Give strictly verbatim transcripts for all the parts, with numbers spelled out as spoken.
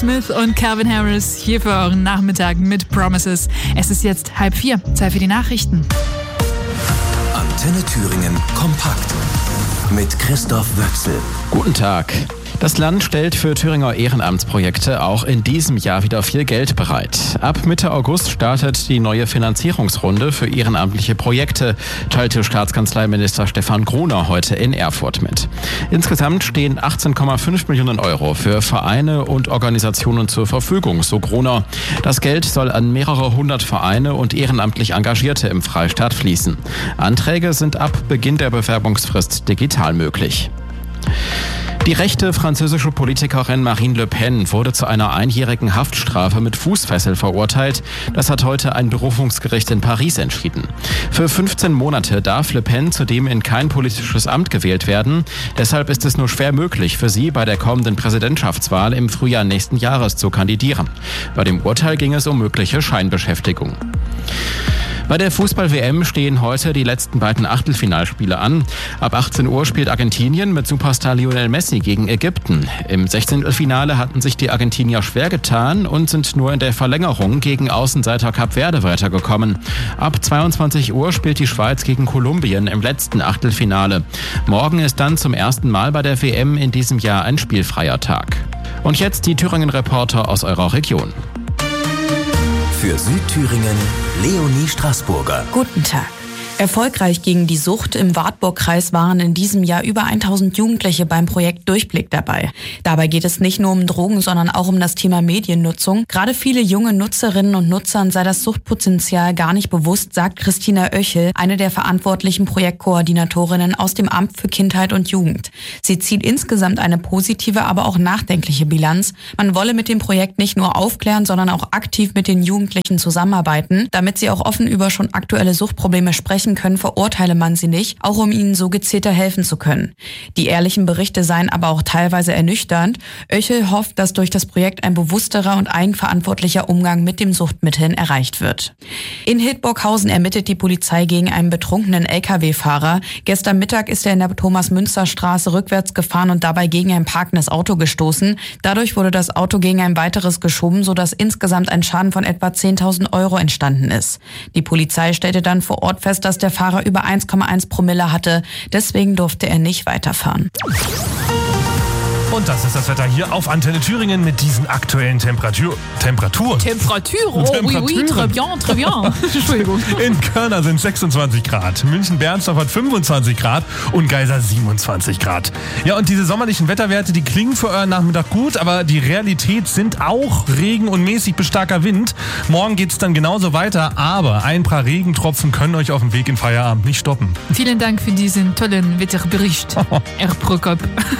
Smith und Calvin Harris hier für euren Nachmittag mit Promises. Es ist jetzt halb vier, Zeit für die Nachrichten. Antenne Thüringen kompakt mit Christoph Wöchsel. Guten Tag. Das Land stellt für Thüringer Ehrenamtsprojekte auch in diesem Jahr wieder viel Geld bereit. Ab Mitte August startet die neue Finanzierungsrunde für ehrenamtliche Projekte, teilte Staatskanzleiminister Stefan Gruner heute in Erfurt mit. Insgesamt stehen achtzehn Komma fünf Millionen Euro für Vereine und Organisationen zur Verfügung, so Gruner. Das Geld soll an mehrere hundert Vereine und ehrenamtlich Engagierte im Freistaat fließen. Anträge sind ab Beginn der Bewerbungsfrist digital möglich. Die rechte französische Politikerin Marine Le Pen wurde zu einer einjährigen Haftstrafe mit Fußfessel verurteilt. Das hat heute ein Berufungsgericht in Paris entschieden. Für fünfzehn Monate darf Le Pen zudem in kein politisches Amt gewählt werden. Deshalb ist es nur schwer möglich für sie, bei der kommenden Präsidentschaftswahl im Frühjahr nächsten Jahres zu kandidieren. Bei dem Urteil ging es um mögliche Scheinbeschäftigung. Bei der Fußball-W M stehen heute die letzten beiden Achtelfinalspiele an. Ab achtzehn Uhr spielt Argentinien mit Superstar Lionel Messi gegen Ägypten. Im Sechzehntelfinale hatten sich die Argentinier schwer getan und sind nur in der Verlängerung gegen Außenseiter Kap Verde weitergekommen. Ab zweiundzwanzig Uhr spielt die Schweiz gegen Kolumbien im letzten Achtelfinale. Morgen ist dann zum ersten Mal bei der W M in diesem Jahr ein spielfreier Tag. Und jetzt die Thüringen-Reporter aus eurer Region. Für Südthüringen Leonie Straßburger. Guten Tag. Erfolgreich gegen die Sucht im Wartburg-Kreis waren in diesem Jahr über tausend Jugendliche beim Projekt Durchblick dabei. Dabei geht es nicht nur um Drogen, sondern auch um das Thema Mediennutzung. Gerade viele junge Nutzerinnen und Nutzern sei das Suchtpotenzial gar nicht bewusst, sagt Christina Oechel, eine der verantwortlichen Projektkoordinatorinnen aus dem Amt für Kindheit und Jugend. Sie zieht insgesamt eine positive, aber auch nachdenkliche Bilanz. Man wolle mit dem Projekt nicht nur aufklären, sondern auch aktiv mit den Jugendlichen zusammenarbeiten, damit sie auch offen über schon aktuelle Suchtprobleme sprechen können, verurteile man sie nicht, auch um ihnen so gezielter helfen zu können. Die ehrlichen Berichte seien aber auch teilweise ernüchternd. Oechel hofft, dass durch das Projekt ein bewussterer und eigenverantwortlicher Umgang mit den Suchtmitteln erreicht wird. In Hildburghausen ermittelt die Polizei gegen einen betrunkenen L K W-Fahrer. Gestern Mittag ist er in der Thomas-Münster-Straße rückwärts gefahren und dabei gegen ein parkendes Auto gestoßen. Dadurch wurde das Auto gegen ein weiteres geschoben, sodass insgesamt ein Schaden von etwa zehntausend Euro entstanden ist. Die Polizei stellte dann vor Ort fest, dass der Fahrer über eins Komma eins Promille hatte. Deswegen durfte er nicht weiterfahren. Und das ist das Wetter hier auf Antenne Thüringen mit diesen aktuellen Temperatur Temperaturen. Temperatur, oh oui, oui, très bien, très bien. Entschuldigung. In Körner sind sechsundzwanzig Grad, München-Bernstorf hat fünfundzwanzig Grad und Geisa siebenundzwanzig Grad. Ja, und diese sommerlichen Wetterwerte, die klingen für euren Nachmittag gut, aber die Realität sind auch Regen und mäßig bis starker Wind. Morgen geht es dann genauso weiter, aber ein paar Regentropfen können euch auf dem Weg in Feierabend nicht stoppen. Vielen Dank für diesen tollen Wetterbericht, Herr Prokop.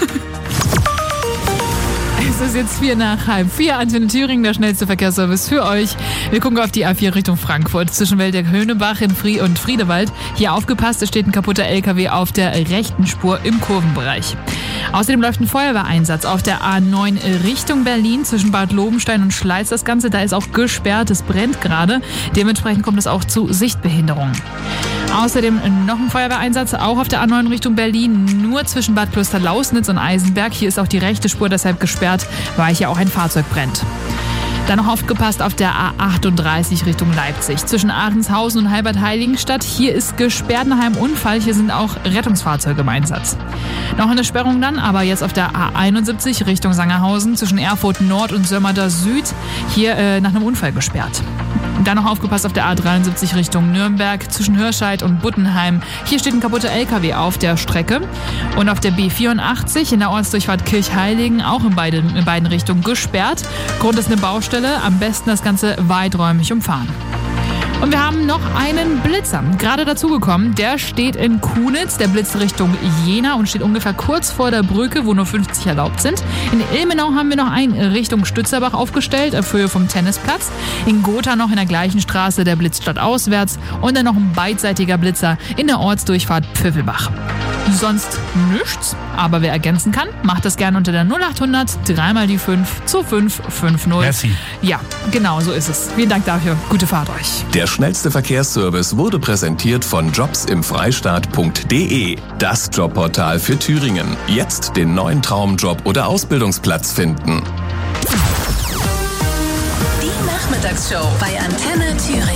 Es ist jetzt vier nach halb vier. Antenne Thüringen, der schnellste Verkehrsservice für euch. Wir gucken auf die A vier Richtung Frankfurt zwischen Weldeck-Höhnebach in Frie und Friedewald. Hier aufgepasst, es steht ein kaputter L K W auf der rechten Spur im Kurvenbereich. Außerdem läuft ein Feuerwehreinsatz auf der A neun Richtung Berlin zwischen Bad Lobenstein und Schleiz. Das Ganze, da ist auch gesperrt, es brennt gerade. Dementsprechend kommt es auch zu Sichtbehinderungen. Außerdem noch ein Feuerwehreinsatz, auch auf der A neun Richtung Berlin, nur zwischen Bad Klöster-Lausnitz und Eisenberg. Hier ist auch die rechte Spur deshalb gesperrt, weil hier auch ein Fahrzeug brennt. Dann noch aufgepasst auf der A achtunddreißig Richtung Leipzig. Zwischen Ahrенshausen und Halbert-Heiligenstadt. Hier ist gesperrt nach einem Unfall. Hier sind auch Rettungsfahrzeuge im Einsatz. Noch eine Sperrung dann, aber jetzt auf der A einundsiebzig Richtung Sangerhausen. Zwischen Erfurt Nord und Sömmerda Süd. Hier äh, nach einem Unfall gesperrt. Dann noch aufgepasst auf der A dreiundsiebzig Richtung Nürnberg zwischen Hörscheid und Buttenheim. Hier steht ein kaputter L K W auf der Strecke. Und auf der B vierundachtzig in der Ortsdurchfahrt Kirchheiligen auch in beiden, in beiden Richtungen gesperrt. Grund ist eine Baustelle. Am besten das Ganze weiträumig umfahren. Und wir haben noch einen Blitzer, gerade dazugekommen. Der steht in Kunitz, der blitzt Richtung Jena und steht ungefähr kurz vor der Brücke, wo nur fünfzig erlaubt sind. In Ilmenau haben wir noch einen Richtung Stützerbach aufgestellt, auf Höhe vom Tennisplatz. In Gotha noch in der gleichen Straße der Blitz stadtauswärts und dann noch ein beidseitiger Blitzer in der Ortsdurchfahrt Pfiffelbach. Sonst nichts, aber wer ergänzen kann, macht das gerne unter der null achthundert drei mal die fünf zu fünf fünf null. Merci. Ja, genau so ist es. Vielen Dank dafür. Gute Fahrt euch. Der schnellste Verkehrsservice wurde präsentiert von jobs im freistaat punkt de. Das Jobportal für Thüringen. Jetzt den neuen Traumjob oder Ausbildungsplatz finden. Mittagsshow bei Antenne Thüringen.